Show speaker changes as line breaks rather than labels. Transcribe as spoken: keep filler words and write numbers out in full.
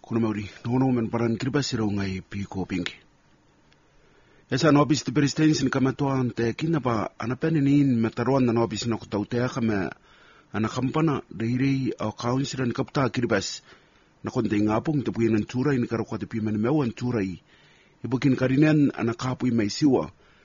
kuna mauri nono men paran kiribas sira ngai piko pinki. Esa nobis te presidensi ni kamatuan te kina pa anapene niin metaruan na nobis na kutautea kame ana kampana dairi au kaunsiran kapta kiribas na konte ngapung te puinan turai ni karokwa te pimen mewan turai ibukin karinen ana kapui maisiwa